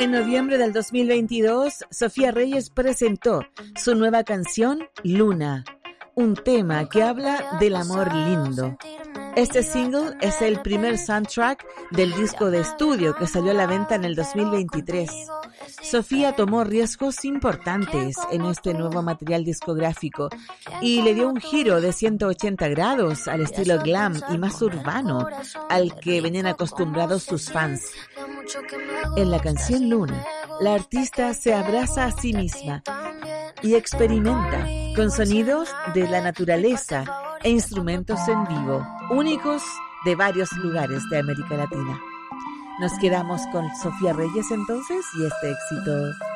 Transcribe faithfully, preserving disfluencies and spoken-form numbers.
En noviembre del dos mil veintidós, Sofía Reyes presentó su nueva canción, Luna, un tema que habla del amor lindo. Este single es el primer soundtrack del disco de estudio que salió a la venta en el dos mil veintitrés. Sofía tomó riesgos importantes en este nuevo material discográfico y le dio un giro de ciento ochenta grados al estilo glam y más urbano al que venían acostumbrados sus fans. En la canción Luna, la artista se abraza a sí misma y experimenta con sonidos de la naturaleza e instrumentos en vivo, únicos de varios lugares de América Latina. Nos quedamos con Sofía Reyes entonces y este éxito.